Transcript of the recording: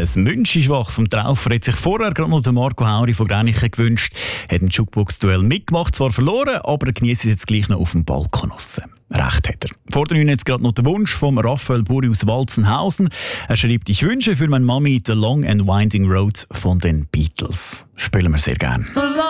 ein Münchischwach vom Traufer hat sich vorher gerade noch Marco Hauri von Gränichen gewünscht. Hat ein Jukebox-Duell mitgemacht, zwar verloren, aber er genießt jetzt gleich noch auf dem Balkon raus. Recht hat er. Vor der jetzt gerade noch der Wunsch von Raphael Buri aus Walzenhausen. Er schreibt: Ich wünsche für meine Mami The Long and Winding Road von den Beatles. Spielen wir sehr gerne.